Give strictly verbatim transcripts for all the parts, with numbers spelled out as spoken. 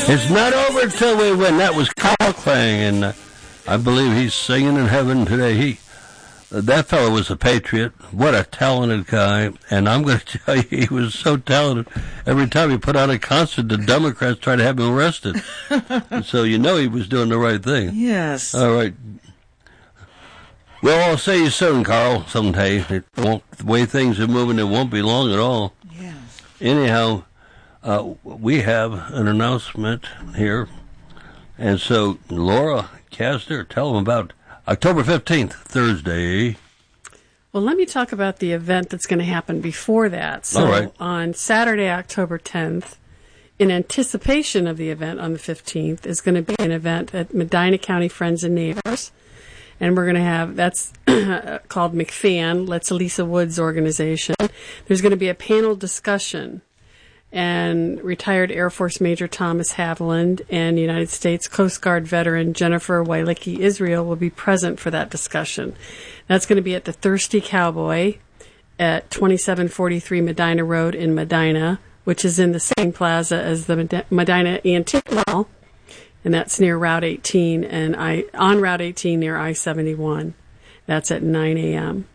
It's not over until we win. That was Carl Klang, and uh, I believe he's singing in heaven today. He, uh, that fellow was a patriot. What a talented guy. And I'm going to tell you, he was so talented. Every time he put on a concert, the Democrats tried to have him arrested. So you know he was doing the right thing. Yes. All right. Well, I'll see you soon, Carl, someday. It won't, the way things are moving, it won't be long at all. Yes. Anyhow, uh, we have an announcement here. And so, Laura Castor, tell them about October fifteenth, Thursday. Well, let me talk about the event that's going to happen before that. So, all right. On Saturday, October tenth, in anticipation of the event on the fifteenth, is going to be an event at Medina County Friends and Neighbors. And we're going to have, that's called McFan, Let's Lisa Woods organization. There's going to be a panel discussion. And retired Air Force Major Thomas Haviland and United States Coast Guard veteran Jennifer Wailicki Israel will be present for that discussion. That's going to be at the Thirsty Cowboy at twenty-seven forty-three Medina Road in Medina, which is in the same plaza as the Medina Antique Mall. And that's near Route eighteen and I on Route eighteen near I seventy-one. That's at nine a.m.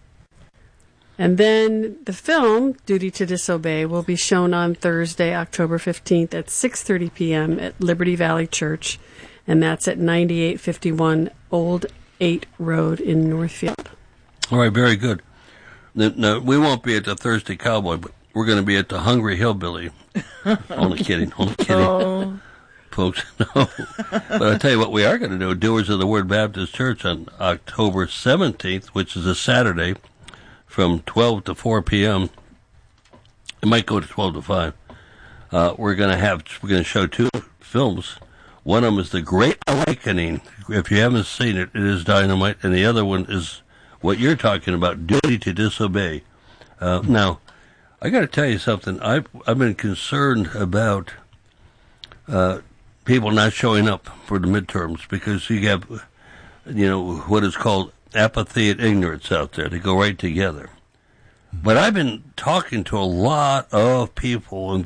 And then the film, Duty to Disobey, will be shown on Thursday, October fifteenth at six thirty p.m. at Liberty Valley Church, and that's at ninety-eight fifty-one Old eight Road in Northfield. All right, very good. No, we won't be at the Thirsty Cowboy, but we're going to be at the Hungry Hillbilly. Only kidding, only kidding. Oh. Folks, no. But I'll tell you what we are going to do, Doers of the Word Baptist Church on October seventeenth, which is a Saturday, from twelve to four p.m. It might go to twelve to five. Uh, we're going to have, we're going to show two films. One of them is The Great Awakening. If you haven't seen it, it is dynamite. And the other one is what you're talking about, Duty to Disobey. Uh, now, I got to tell you something. I've, I've been concerned about uh, people not showing up for the midterms because you have, you know, what is called apathy and ignorance out there. They go right together. But I've been talking to a lot of people and